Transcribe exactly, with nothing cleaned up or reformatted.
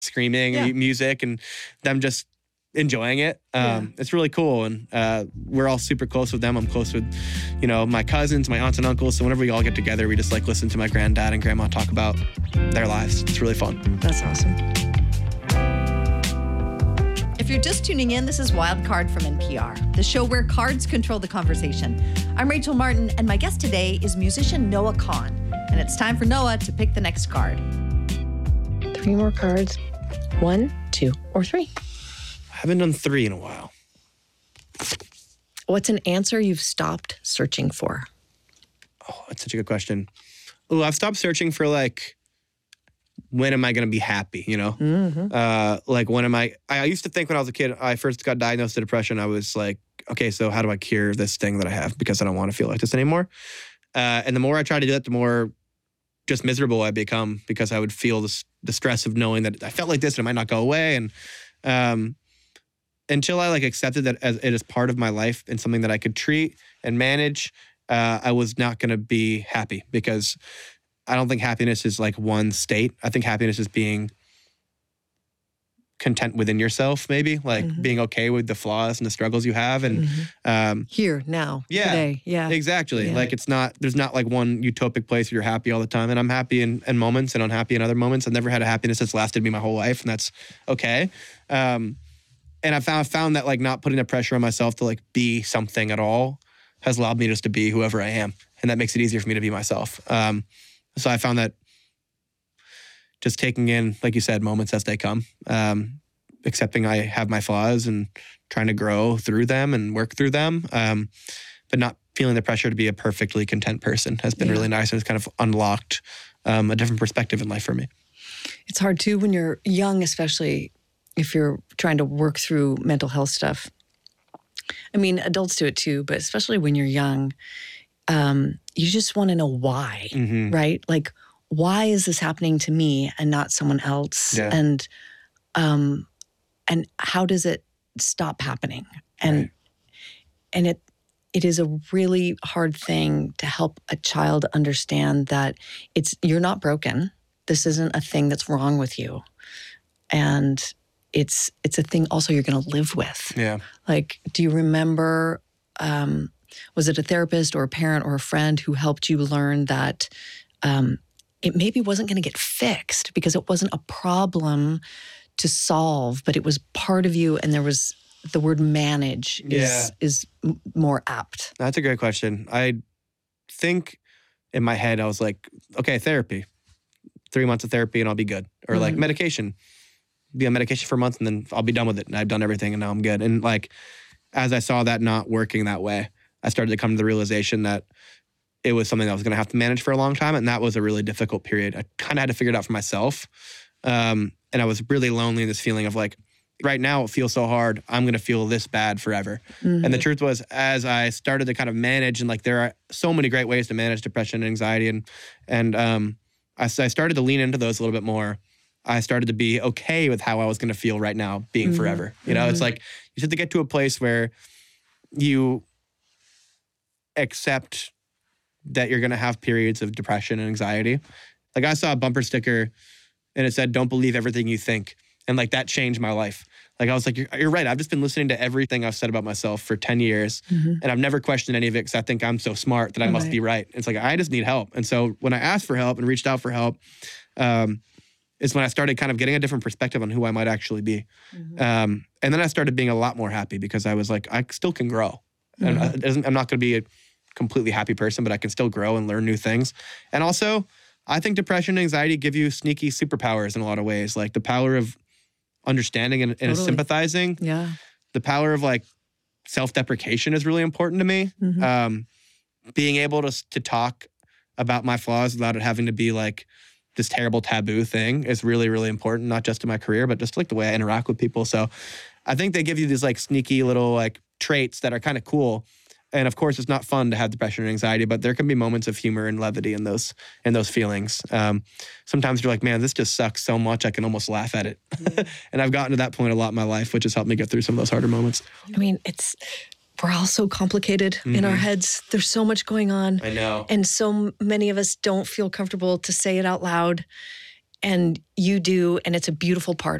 screaming Yeah. music and them just enjoying it. Um, Yeah. It's really cool. And uh, we're all super close with them. I'm close with, you know, my cousins, my aunts and uncles. So whenever we all get together, we just like listen to my granddad and grandma talk about their lives. It's really fun. That's awesome. If you're just tuning in, this is Wild Card from N P R, the show where cards control the conversation. I'm Rachel Martin, and my guest today is musician Noah Kahan. And it's time for Noah to pick the next card. Three more cards. One, two, or three. I haven't done three in a while. What's an answer you've stopped searching for? Oh, that's such a good question. Oh, I've stopped searching for like, when am I going to be happy, you know? Mm-hmm. Uh, like, when am I, I used to think when I was a kid, I first got diagnosed with depression, I was like, okay, so how do I cure this thing that I have? Because I don't want to feel like this anymore. Uh, and the more I try to do that, the more just miserable I become because I would feel this, the stress of knowing that I felt like this and it might not go away. And um, until I like accepted that as it is part of my life and something that I could treat and manage, uh, I was not going to be happy because I don't think happiness is like one state. I think happiness is being content within yourself, maybe like Mm-hmm. being okay with the flaws and the struggles you have. And Mm-hmm. um, Here, now, Yeah. today. Yeah. exactly. Yeah. Like it's not, there's not like one utopic place where you're happy all the time. And I'm happy in, in moments and unhappy in other moments. I've never had a happiness that's lasted me my whole life, and that's okay. Um, and I found found that like not putting the pressure on myself to like be something at all has allowed me just to be whoever I am. And that makes it easier for me to be myself. Um, so I found that just taking in, like you said, moments as they come, um, accepting I have my flaws and trying to grow through them and work through them, um, but not feeling the pressure to be a perfectly content person has been Yeah. really nice, and it's kind of unlocked um, a different perspective in life for me. It's hard too when you're young, especially if you're trying to work through mental health stuff. I mean, adults do it too, but especially when you're young, um, you just want to know why, Mm-hmm. right? Like, why is this happening to me and not someone else? Yeah. And um, and how does it stop happening? And Right. and it it is a really hard thing to help a child understand that it's you're not broken. This isn't a thing that's wrong with you, and it's it's a thing also you're going to live with. Yeah. Like, do you remember? Um, was it a therapist or a parent or a friend who helped you learn that um, it maybe wasn't going to get fixed because it wasn't a problem to solve, but it was part of you, and there was the word manage is Yeah. is m- more apt. That's a great question. I think in my head, I was like, okay, therapy, three months of therapy and I'll be good. Or like Mhm. medication, be on medication for a month and then I'll be done with it. And I've done everything and now I'm good. And like, as I saw that not working that way, I started to come to the realization that it was something I was going to have to manage for a long time. And that was a really difficult period. I kind of had to figure it out for myself. Um, and I was really lonely in this feeling of like, right now it feels so hard. I'm going to feel this bad forever. Mhm. And the truth was, as I started to kind of manage, and like there are so many great ways to manage depression and anxiety, and and um, as I started to lean into those a little bit more, I started to be okay with how I was going to feel right now being Mhm. forever. You know, Mhm. it's like you have to get to a place where you accept that you're going to have periods of depression and anxiety. Like I saw a bumper sticker and it said, "Don't believe everything you think." And like that changed my life. Like I was like, you're, you're right. I've just been listening to everything I've said about myself for ten years. Mhm. And I've never questioned any of it because I think I'm so smart that I must Right. be right. It's like, I just need help. And so when I asked for help and reached out for help, um, is when I started kind of getting a different perspective on who I might actually be. Mhm. Um, and then I started being a lot more happy because I was like, I still can grow. And Mhm. I- it doesn't- I'm not going to be a completely happy person, but I can still grow and learn new things. And also, I think depression and anxiety give you sneaky superpowers in a lot of ways, like the power of understanding and, and Totally. sympathizing. Yeah. The power of like self-deprecation is really important to me. Mhm. Um, being able to to talk about my flaws without it having to be like this terrible taboo thing is really, really important, not just in my career, but just like the way I interact with people. So I think they give you these like sneaky little like traits that are kind of cool. And of course, it's not fun to have depression and anxiety, but there can be moments of humor and levity in those in those feelings. Um, sometimes you're like, man, this just sucks so much, I can almost laugh at it. And I've gotten to that point a lot in my life, which has helped me get through some of those harder moments. I mean, it's we're all so complicated in our Mhm. heads. There's so much going on. I know. And so many of us don't feel comfortable to say it out loud. and you do, and it's a beautiful part